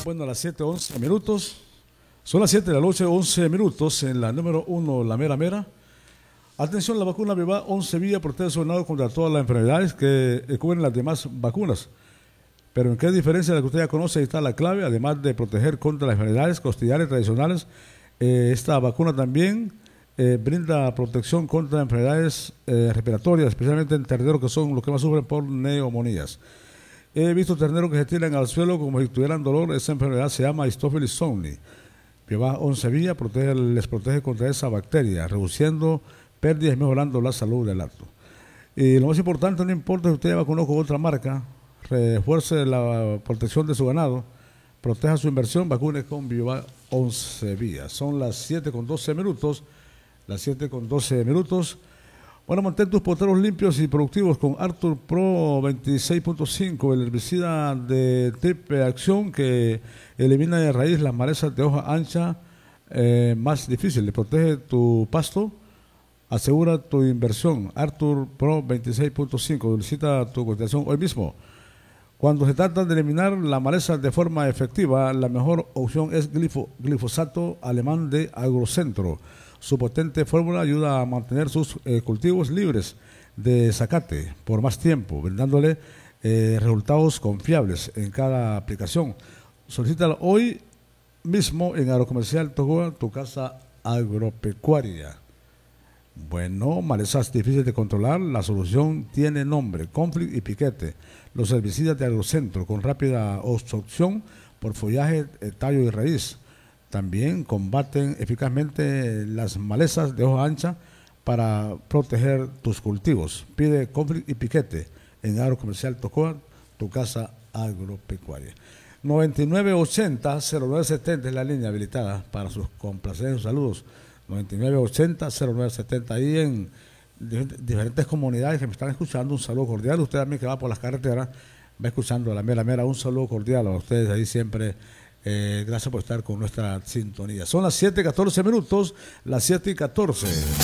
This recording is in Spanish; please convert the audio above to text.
Bueno, a las 7:11 minutos. Son las 7 de la noche, 11 minutos en la número 1, la mera mera. Atención, la vacuna Viva 11 Vía protege su ganado contra todas las enfermedades que cubren las demás vacunas. Pero ¿en qué diferencia de la que usted ya conoce? Ahí está la clave. Además de proteger contra las enfermedades costillares tradicionales, esta vacuna también brinda protección contra enfermedades respiratorias, especialmente en terneros que son los que más sufren por neumonías. He visto terneros que se tiran al suelo como si tuvieran dolor. Esa enfermedad se llama Staphylococcus aureus. Viva 11 Vía les protege contra esa bacteria, reduciendo pérdidas y mejorando la salud del acto. Y lo más importante, no importa si usted ya vacunó con otra marca, refuerce la protección de su ganado, proteja su inversión, vacune con Viva 11 Vía. Son las 7:12 minutos. Las 7:12 minutos. Bueno, mantén tus poteros limpios y productivos con Arthur Pro 26.5, el herbicida de triple acción que elimina de raíz las malezas de hoja ancha más difíciles. Protege tu pasto, asegura tu inversión. Arthur Pro 26.5, solicita tu cotización hoy mismo. Cuando se trata de eliminar la maleza de forma efectiva, la mejor opción es glifosato alemán de Agrocentro. Su potente fórmula ayuda a mantener sus cultivos libres de zacate por más tiempo, brindándole resultados confiables en cada aplicación. Solicítalo hoy mismo en Agrocomercial Togoa, tu casa agropecuaria. Bueno, malezas difíciles de controlar, la solución tiene nombre: Conflict y Piquete, los herbicidas de Agrocentro con rápida absorción por follaje, tallo y raíz. También combaten eficazmente las malezas de hoja ancha para proteger tus cultivos. Pide Conflict y Piquete en Agrocomercial Tocoa, tu casa agropecuaria. 9980-0970 es la línea habilitada para sus complacencias. Saludos. 9980-0970. Ahí en diferentes comunidades que me están escuchando, un saludo cordial. Usted también que va por las carreteras, va escuchando la mera mera, un saludo cordial a ustedes ahí siempre. Gracias por estar con nuestra sintonía. Son las 7:14 minutos, las 7:14.